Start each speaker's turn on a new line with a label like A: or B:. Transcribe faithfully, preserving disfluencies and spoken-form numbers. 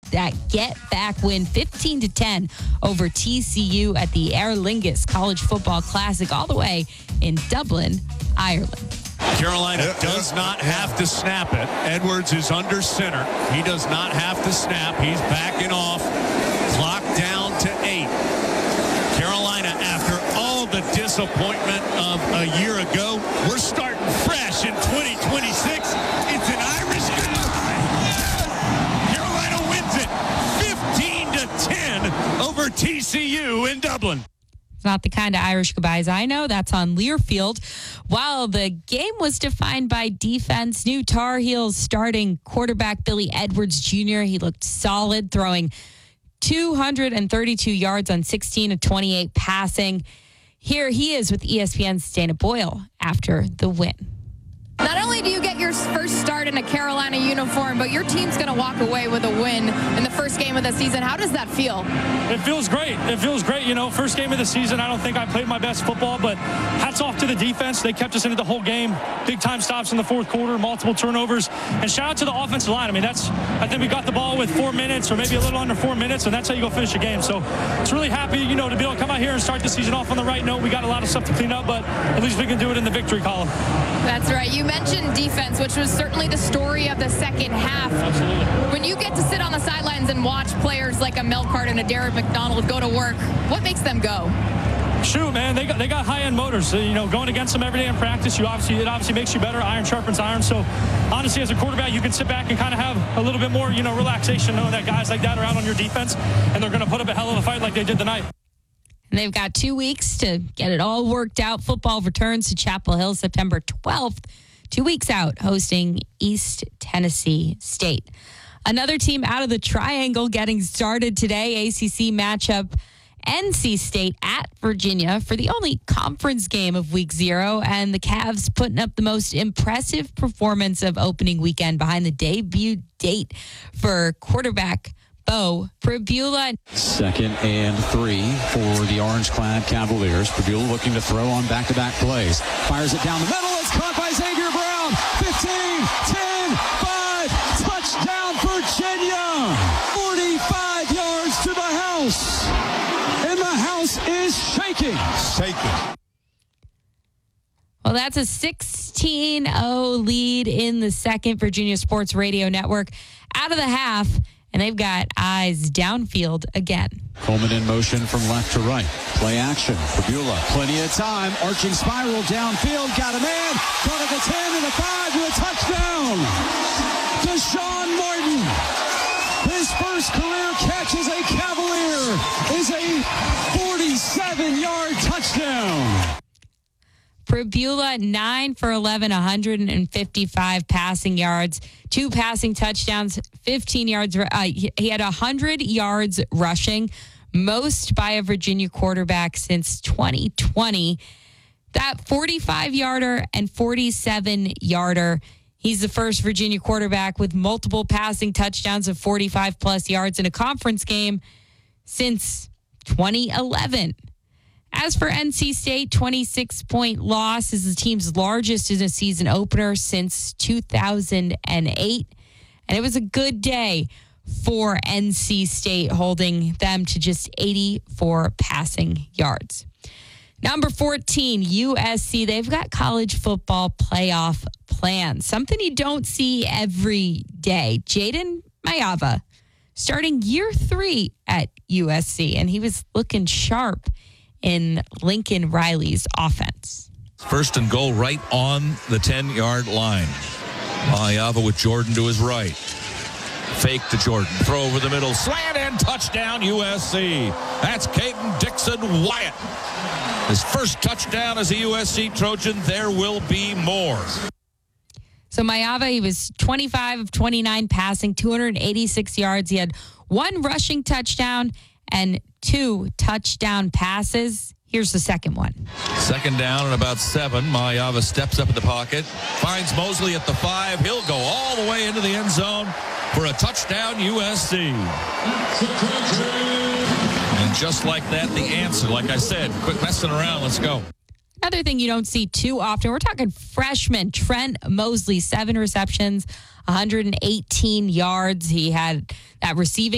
A: that get-back win fifteen to ten over T C U at the Aer Lingus College Football Classic all the way in Dublin, Ireland.
B: Carolina does not have to snap it. Edwards is under center. He does not have to snap. He's backing off. Clock down to eight. Carolina, after all the disappointment of a year ago, we're starting fresh in twenty twenty-six. It's an Irish goodbye. Carolina wins it fifteen to ten over T C U in Dublin.
A: It's not the kind of Irish goodbyes I know. That's on Learfield. While the game was defined by defense, new Tar Heels starting quarterback Billy Edwards Junior He looked solid, throwing two hundred thirty-two yards on sixteen of twenty-eight passing. Here he is with E S P N's Dana Boyle after the win.
C: Not only do you get your first start in a Carolina uniform, but your team's going to walk away with a win in the first game of the season. How does that feel?
D: It feels great. It feels great. You know, first game of the season, I don't think I played my best football, but hats off to the defense. They kept us into the whole game. Big time stops in the fourth quarter, multiple turnovers. And shout out to the offensive line. I mean, that's, I think we got the ball with four minutes or maybe a little under four minutes, and that's how you go finish a game. So it's really happy, you know, to be able to come out here and start the season off on the right note. We got a lot of stuff to clean up, but at least we can do it in the victory column.
C: That's right. You mentioned defense, which was certainly the story of the second half.
D: Absolutely.
C: When you get to sit on the sidelines and watch players like a Melcart and a Derek McDonald go to work, what makes them go?
D: Shoot, man, they got they got high-end motors. So, you know, going against them every day in practice, you obviously it obviously makes you better. Iron sharpens iron. So, honestly, as a quarterback, you can sit back and kind of have a little bit more, you know, relaxation knowing that guys like that are out on your defense, and they're going to put up a hell of a fight like they did tonight.
A: And they've got two weeks to get it all worked out. Football returns to Chapel Hill September twelfth. Two weeks out, hosting East Tennessee State. Another team out of the triangle getting started today. A C C matchup, N C State at Virginia for the only conference game of week zero. And the Cavs putting up the most impressive performance of opening weekend behind the debut date for quarterback Bo Pribula.
E: Second and three for the orange-clad Cavaliers. Pribula looking to throw on back-to-back plays. Fires it down the middle. It's caught by Xavier Brown. fifteen, ten, five. Touchdown, Virginia. forty-five yards to the house. And the house is shaking.
B: Shaking.
A: Well, that's a sixteen oh lead in the second. Virginia Sports Radio Network out of the half. And they've got eyes downfield again.
E: Coleman in motion from left to right. Play action. Pribula, plenty of time. Arching spiral downfield. Got a man. Caught at the ten and the five to a touchdown. Deshaun Martin. His first career catch as a Cavalier is a forty-seven-yard touchdown.
A: Pribula, nine for eleven, one hundred fifty-five passing yards, two passing touchdowns, fifteen yards. Uh, he had one hundred yards rushing, most by a Virginia quarterback since twenty twenty. That forty-five-yarder and forty-seven-yarder. He's the first Virginia quarterback with multiple passing touchdowns of forty-five-plus yards in a conference game since twenty eleven. As for N C State, twenty-six point loss is the team's largest in a season opener since two thousand eight. And it was a good day for N C State, holding them to just eighty-four passing yards. Number fourteen, U S C. They've got college football playoff plans, something you don't see every day. Jaden Mayava starting year three at U S C, and he was looking sharp in Lincoln Riley's offense.
F: First and goal right on the ten-yard line. Mayava with Jordan to his right. Fake to Jordan. Throw over the middle. Slant and touchdown U S C. That's Caden Dixon Wyatt. His first touchdown as a U S C Trojan. There will be more.
A: So Mayava, he was twenty-five of twenty-nine passing, two hundred eighty-six yards. He had one rushing touchdown and two touchdown passes. Here's the second one.
F: Second down and about seven. Mayava steps up in the pocket, finds Mosley at the five. He'll go all the way into the end zone for a touchdown U S C. And just like that, the answer. Like I said, quit messing around. Let's go.
A: Another thing you don't see too often, we're talking freshman Trent Mosley, seven receptions, one hundred eighteen yards. He had that receiving